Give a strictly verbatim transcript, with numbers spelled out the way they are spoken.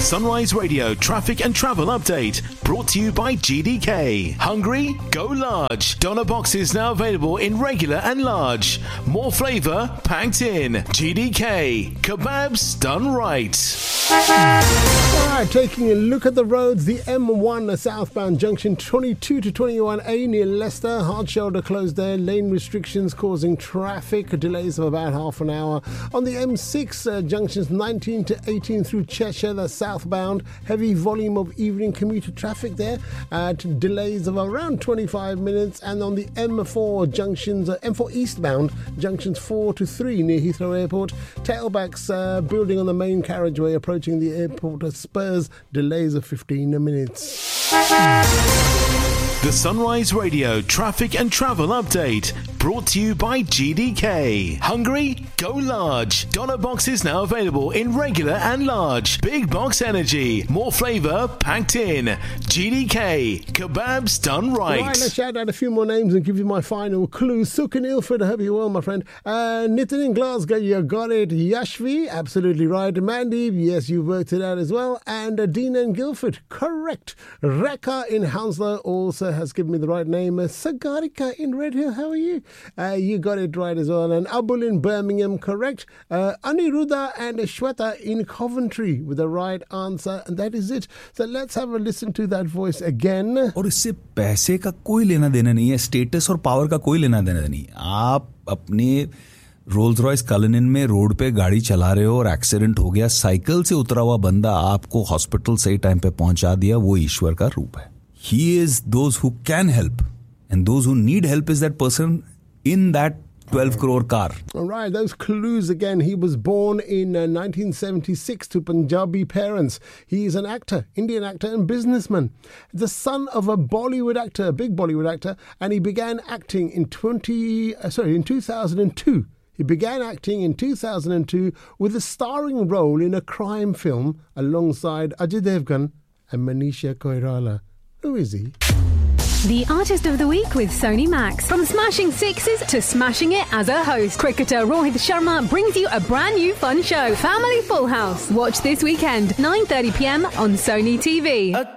Sunrise Radio traffic and travel update brought to you by G D K. Hungry? Go large. Doner boxes now available in regular and large. More flavour packed in. G D K. Kebabs done right. Alright, taking a look at the roads. The M one southbound junction twenty-two to twenty-one A near Leicester. Hard shoulder closed there. Lane restrictions causing traffic delays of about half an hour. On the M six uh, junctions nineteen to eighteen through Cheshire, that's southbound. Heavy volume of evening commuter traffic there. Uh, delays of around twenty-five minutes. And on the M four junctions, uh, M four eastbound junctions four to three near Heathrow Airport. Tailbacks uh, building on the main carriageway approaching the airport. Uh, Spurs delays of fifteen minutes. The Sunrise Radio traffic and travel update brought to you by G D K. Hungry? Go large. Doner boxes now available in regular and large. Big box energy. More flavour packed in. G D K. Kebabs done right. Right, let's shout out a few more names and give you my final clue. Suk in Ilford, I hope you're well, my friend. Uh, Nitin in Glasgow, you got it. Yashvi, absolutely right. Mandeep, yes, you worked it out as well. And uh, Dean in Guildford, correct. Rekha in Hounslow also has given me the right name. Uh, Sagarika in Red Hill, how are you? Uh, you got it right as well. And Abul in Birmingham, correct. Uh, Aniruddha and Shweta in Coventry with the right answer. And that is it. So let's have a listen to that voice again. और इससे पैसे का कोई लेना देना नहीं है, status और पावर का कोई लेना देना नहीं. आप अपने रोल्स रॉयस कलिनन में रोड पे गाड़ी चला रहे हो और एक्सीडेंट हो गया, साइकिल से उतरा हुआ बंदा आपको हॉस्पिटल सही टाइम पे पहुंचा दिया, वो ईश्वर का रूप है. He is those who can help, and those who need help is that person in that twelve crore car. All right, those clues again. He was born in uh, nineteen seventy-six to Punjabi parents. He is an actor, Indian actor and businessman. The son of a Bollywood actor, a big Bollywood actor, and he began acting in twenty uh, sorry in two thousand two. He began acting in two thousand two with a starring role in a crime film alongside Ajay Devgan and Manisha Koirala. Who is he? The Artist of the Week with Sony Max. From smashing sixes to smashing it as a host, cricketer Rohit Sharma brings you a brand new fun show, Family Full House. Watch this weekend, nine thirty p m on Sony T V.